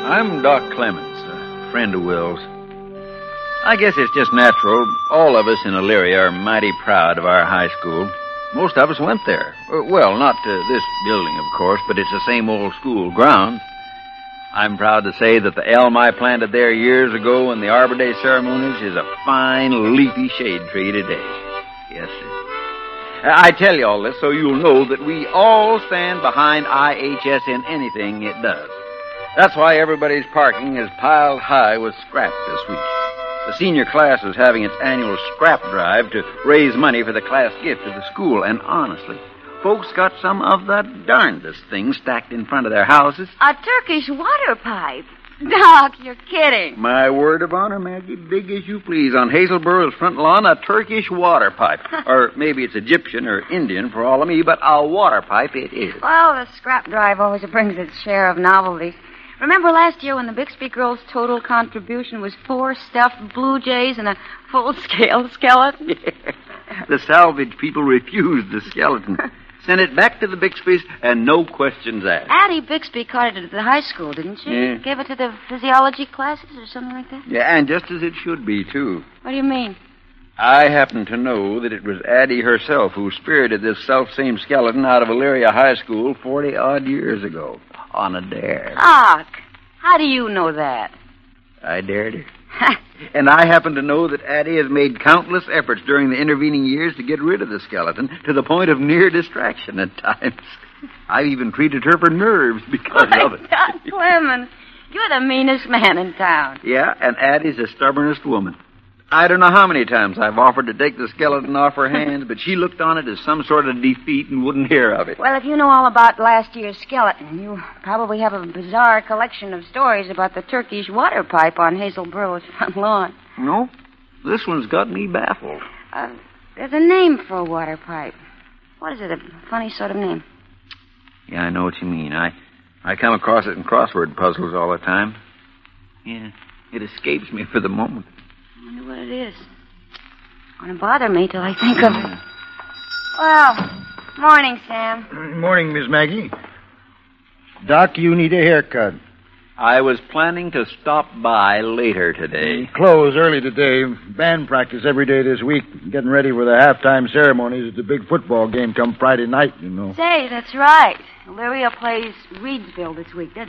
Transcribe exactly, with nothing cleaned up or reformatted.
I'm Doc Clemens, a friend of Will's. I guess it's just natural. All of us in Elyria are mighty proud of our high school. Most of us went there. Well, not to this building, of course, but it's the same old school grounds. I'm proud to say that the elm I planted there years ago in the Arbor Day ceremonies is a fine, leafy shade tree today. Yes, sir. I tell you all this so you'll know that we all stand behind I H S in anything it does. That's why everybody's parking is piled high with scrap this week. The senior class is having its annual scrap drive to raise money for the class gift to the school, and honestly, folks got some of the darndest things stacked in front of their houses. A Turkish water pipe. Doc, you're kidding. My word of honor, Maggie, big as you please. On Hazelborough's front lawn, a Turkish water pipe. Or maybe it's Egyptian or Indian for all of me, but a water pipe it is. Well, the scrap drive always brings its share of novelties. Remember last year when the Bixby girls' total contribution was four stuffed blue jays and a full-scale skeleton? Yeah. The salvage people refused the skeleton. Sent it back to the Bixbys and no questions asked. Addie Bixby caught it at the high school, didn't she? Yeah. Gave it to the physiology classes or something like that? Yeah, and just as it should be, too. What do you mean? I happen to know that it was Addie herself who spirited this self-same skeleton out of Elyria High School forty-odd years ago. On a dare. Doc, how do you know that? I dared her. And I happen to know that Addie has made countless efforts during the intervening years to get rid of the skeleton, to the point of near distraction at times. I've even treated her for nerves because My of it. Doc Clemens, you're the meanest man in town. Yeah, and Addie's the stubbornest woman. I don't know how many times I've offered to take the skeleton off her hands, but she looked on it as some sort of defeat and wouldn't hear of it. Well, if you know all about last year's skeleton, you probably have a bizarre collection of stories about the Turkish water pipe on Hazelborough's front lawn. No, this one's got me baffled. Uh, there's a name for a water pipe. What is it, a funny sort of name? Yeah, I know what you mean. I, I come across it in crossword puzzles all the time. Yeah, it escapes me for the moment. I wonder what it is. It's going to bother me till I think of it. Well, morning, Sam. Morning, Miss Maggie. Doc, you need a haircut. I was planning to stop by later today. Close early today. Band practice every day this week. Getting ready for the halftime ceremonies at the big football game come Friday night, you know. Say, that's right. Elyria plays Reedsville this week, doesn't it?